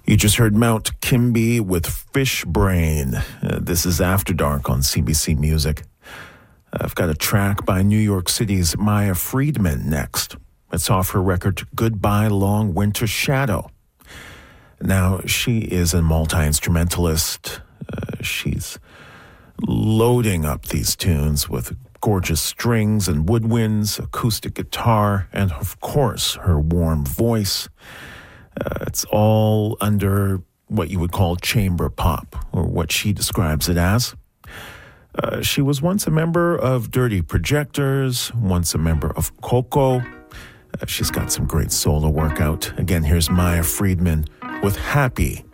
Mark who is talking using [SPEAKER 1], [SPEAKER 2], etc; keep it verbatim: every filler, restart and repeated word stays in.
[SPEAKER 1] You just heard Mount Kimby with Fish Brain. Uh, this is After Dark on C B C Music. I've got a track by New York City's Maya Friedman next. It's off her record Goodbye Long Winter Shadow. Now, she is a multi-instrumentalist. Uh, she's loading up these tunes with gorgeous strings and woodwinds, acoustic guitar, and of course, her warm voice. Uh, it's all under what you would call chamber pop, or what she describes it as. Uh, she was once a member of Dirty Projectors, once a member of Coco. Uh, she's got some great solo work out. Again, here's Maya Friedman with Happy